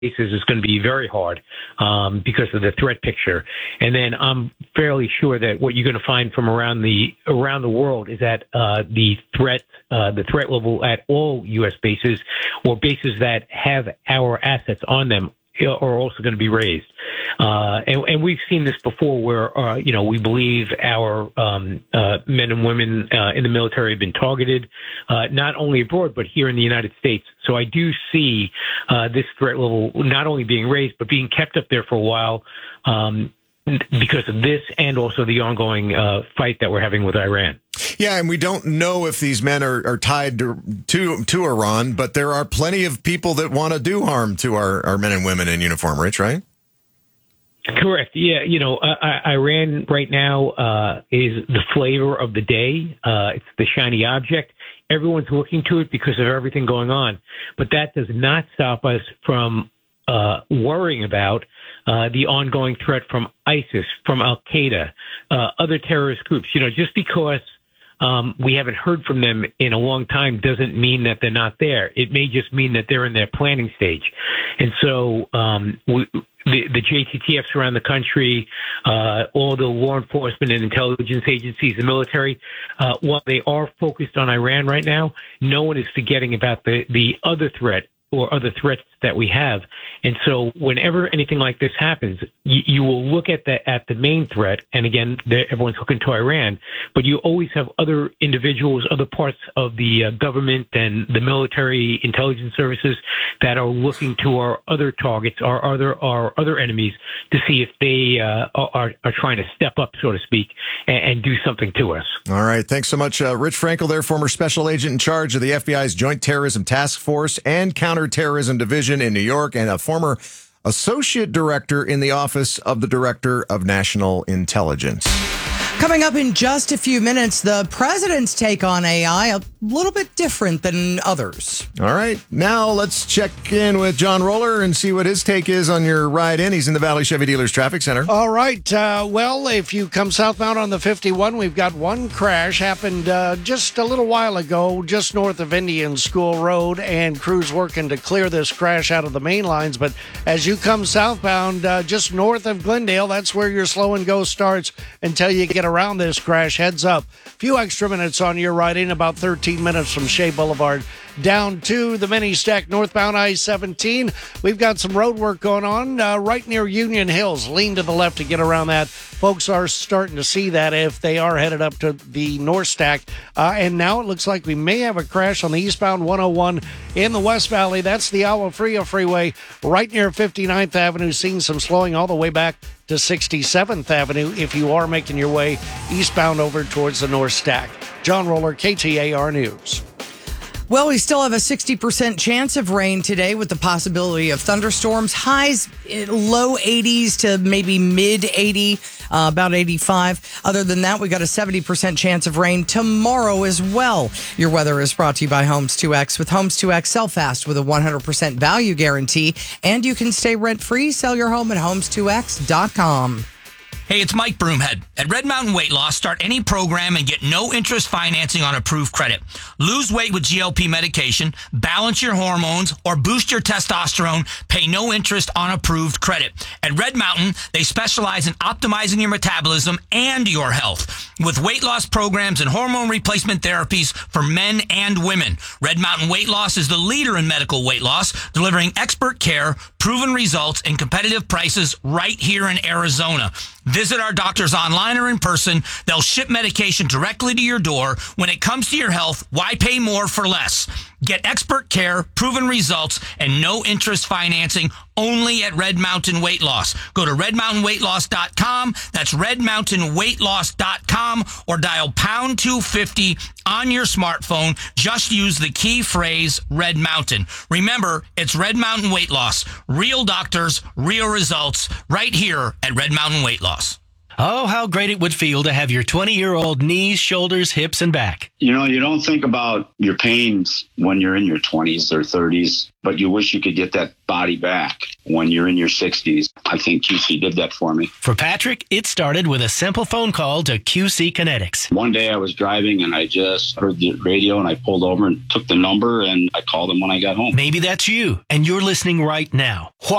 bases is going to be very hard because of the threat picture. And then I'm fairly sure that what you're going to find from around the world is that the threat level at all U.S. bases or bases that have our assets on them are also going to be raised. And we've seen this before where, we believe our men and women in the military have been targeted, not only abroad, but here in the United States. So I do see this threat level not only being raised, but being kept up there for a while because of this and also the ongoing fight that we're having with Iran. Yeah, and we don't know if these men are tied to Iran, but there are plenty of people that want to do harm to our men and women in uniform, Rich, right? Correct. Yeah, Iran right now is the flavor of the day. It's the shiny object. Everyone's looking to it because of everything going on. But that does not stop us from worrying about the ongoing threat from ISIS, from Al-Qaeda, other terrorist groups. Just because we haven't heard from them in a long time doesn't mean that they're not there. It may just mean that they're in their planning stage. And so the JTTFs around the country, all the law enforcement and intelligence agencies, the military, while they are focused on Iran right now, no one is forgetting about the other threat or other threats that we have. And so whenever anything like this happens, you will look at the main threat. And again, everyone's looking to Iran, but you always have other individuals, other parts of the government and the military intelligence services that are looking to our other targets, our other enemies, to see if they are trying to step up, so to speak, and do something to us. All right. Thanks so much. Rich Frankel there, former special agent in charge of the FBI's Joint Terrorism Task Force and Counterterrorism Division in New York, and a former associate director in the Office of the Director of National Intelligence. Coming up in just a few minutes, the president's take on AI, a little bit different than others. All right. Now let's check in with John Roller and see what his take is on your ride in. He's in the Valley Chevy Dealers Traffic Center. All right. Well, if you come southbound on the 51, we've got one crash happened just a little while ago, just north of Indian School Road, and crews working to clear this crash out of the main lines. But as you come southbound, just north of Glendale, that's where your slow and go starts until you get around this crash. Heads up. A few extra minutes on your ride in, about 13 minutes from Shea Boulevard down to the mini stack northbound I-17. We've got some road work going on right near Union Hills. Lean to the left to get around that. Folks are starting to see that if they are headed up to the north stack. And now it looks like we may have a crash on the eastbound 101 in the West Valley. That's the Agua Fria Freeway right near 59th Avenue. Seeing some slowing all the way back to 67th Avenue if you are making your way eastbound over towards the north stack. John Roller, KTAR News. Well, we still have a 60% chance of rain today with the possibility of thunderstorms. Highs low 80s to maybe mid 80, about 85. Other than that, we got a 70% chance of rain tomorrow as well. Your weather is brought to you by Homes 2X. With Homes 2X, sell fast with a 100% value guarantee. And you can stay rent-free. Sell your home at homes2x.com. Hey, it's Mike Broomhead. At Red Mountain Weight Loss, start any program and get no interest financing on approved credit. Lose weight with GLP medication, balance your hormones, or boost your testosterone. Pay no interest on approved credit. At Red Mountain, they specialize in optimizing your metabolism and your health with weight loss programs and hormone replacement therapies for men and women. Red Mountain Weight Loss is the leader in medical weight loss, delivering expert care, proven results, and competitive prices right here in Arizona. Visit our doctors online or in person. They'll ship medication directly to your door. When it comes to your health, why pay more for less? Get expert care, proven results, and no interest financing only at Red Mountain Weight Loss. Go to redmountainweightloss.com. That's redmountainweightloss.com, or dial pound 250 on your smartphone. Just use the key phrase Red Mountain. Remember, it's Red Mountain Weight Loss. Real doctors, real results, right here at Red Mountain Weight Loss. Oh, how great it would feel to have your 20-year-old knees, shoulders, hips, and back. You know, you don't think about your pains when you're in your 20s or 30s, but you wish you could get that body back. when you're in your 60s. I think QC did that for me. For Patrick, it started with a simple phone call to QC Kinetics. One day I was driving and I just heard the radio and I pulled over and took the number and I called them when I got home. Maybe that's you, and you're listening right now.